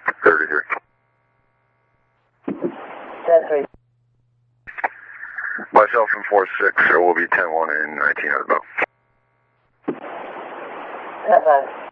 33. 10-3. Myself and 4-6, so we'll be 10-1 and 19 out of the boat. 10-5.